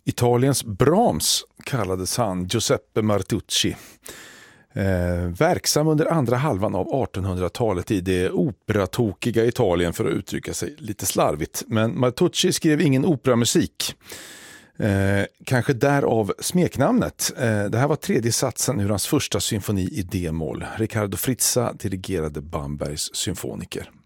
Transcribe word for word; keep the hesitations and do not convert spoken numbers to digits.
Italiens Brahms kallades han, Giuseppe Martucci. Eh, verksam under andra halvan av artonhundratalet i det operatokiga Italien, för att uttrycka sig lite slarvigt. Men Martucci skrev ingen operamusik. Eh, kanske därav smeknamnet. Eh, det här var tredje satsen ur hans första symfoni i D-moll. Riccardo Frizza dirigerade Bambergs symfoniker.